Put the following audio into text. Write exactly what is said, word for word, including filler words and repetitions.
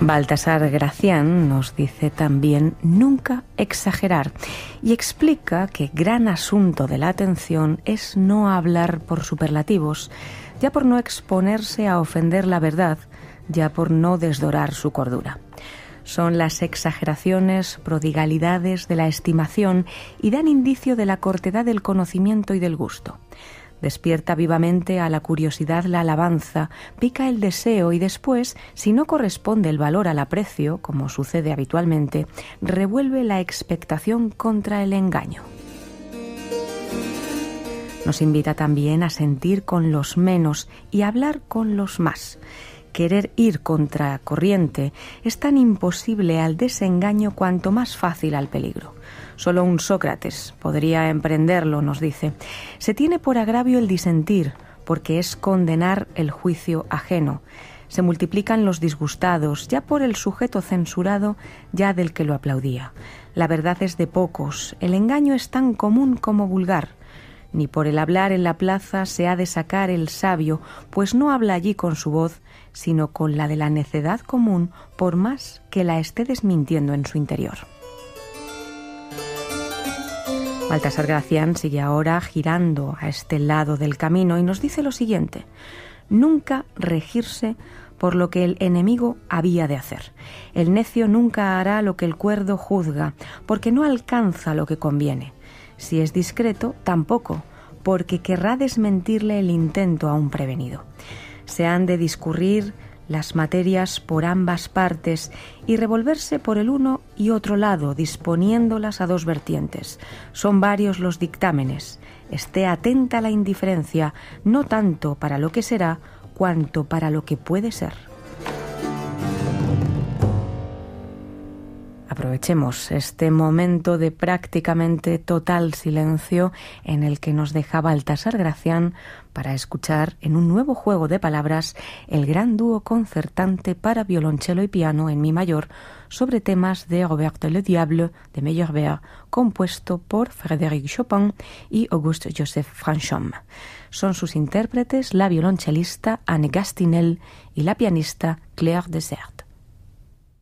Baltasar Gracián nos dice también nunca exagerar y explica que gran asunto de la atención es no hablar por superlativos, ya por no exponerse a ofender la verdad, ya por no desdorar su cordura. Son las exageraciones, prodigalidades de la estimación y dan indicio de la cortedad del conocimiento y del gusto. Despierta vivamente a la curiosidad la alabanza, pica el deseo y después, si no corresponde el valor al aprecio, como sucede habitualmente, revuelve la expectación contra el engaño. Nos invita también a sentir con los menos y a hablar con los más. Querer ir contra corriente es tan imposible al desengaño cuanto más fácil al peligro. Solo un Sócrates podría emprenderlo, nos dice. Se tiene por agravio el disentir, porque es condenar el juicio ajeno. Se multiplican los disgustados, ya por el sujeto censurado, ya del que lo aplaudía. La verdad es de pocos, el engaño es tan común como vulgar. Ni por el hablar en la plaza se ha de sacar el sabio, pues no habla allí con su voz, sino con la de la necedad común, por más que la esté desmintiendo en su interior. Baltasar Gracián sigue ahora girando a este lado del camino y nos dice lo siguiente: nunca regirse por lo que el enemigo había de hacer. El necio nunca hará lo que el cuerdo juzga, porque no alcanza lo que conviene. Si es discreto, tampoco, porque querrá desmentirle el intento a un prevenido. Se han de discurrir las materias por ambas partes y revolverse por el uno y otro lado, disponiéndolas a dos vertientes. Son varios los dictámenes. Esté atenta a la indiferencia, no tanto para lo que será, cuanto para lo que puede ser. Aprovechemos este momento de prácticamente total silencio en el que nos deja Baltasar Gracián para escuchar en un nuevo juego de palabras el gran dúo concertante para violonchelo y piano en mi mayor sobre temas de Robert Le Diable de Meyerbeer, compuesto por Frédéric Chopin y Auguste-Joseph Franchomme. Son sus intérpretes la violonchelista Anne Gastinel y la pianista Claire Dessert.